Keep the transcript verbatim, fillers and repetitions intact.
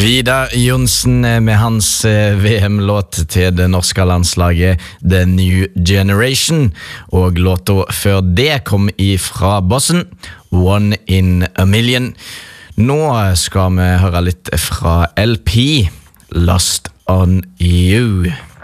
Vidar Jonsen med hans V M-låt til det norske landslaget The New Generation, og låta før det kom ifra bossen One in a Million. Nå skal vi høre litt fra L P Lost on You.